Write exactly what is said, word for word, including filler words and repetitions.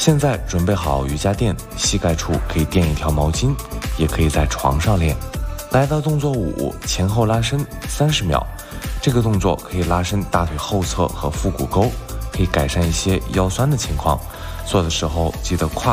现在准备好瑜伽垫，膝盖处可以垫一条毛巾，也可以在床上练。来到动作五，前后拉伸三十秒。这个动作可以拉伸大腿后侧和腹股沟，可以改善一些腰酸的情况。做的时候记得胯